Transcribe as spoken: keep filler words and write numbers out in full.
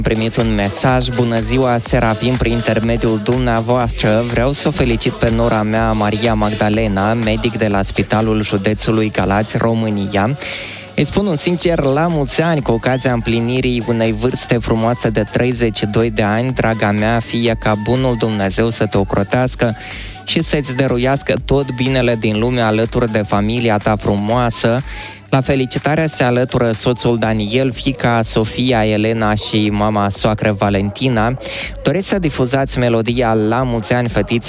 Primit un mesaj: bună ziua, Serafim, prin intermediul dumneavoastră vreau să o felicit pe nora mea, Maria Magdalena, medic de la Spitalul Județului Galați, România. Îi spun un sincer la mulți ani cu ocazia împlinirii unei vârste frumoase de treizeci și doi de ani. Draga mea, fie ca bunul Dumnezeu să te ocrotească și să-ți dăruiască tot binele din lume alături de familia ta frumoasă. La felicitarea se alătură soțul Daniel, fiica Sofia, Elena și mama soacră Valentina. Doresc să difuzați melodia La mulți ani, fetiță,